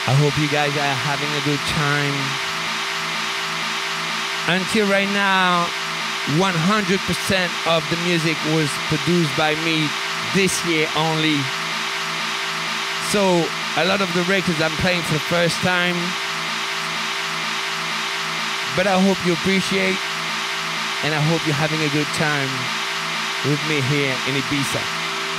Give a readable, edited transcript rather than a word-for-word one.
I hope you guys are having a good time. Until right now, 100% of the music was produced by me this year only. So a lot of the records I'm playing for the first time. But I hope you appreciate, and I hope you're having a good time with me here in Ibiza.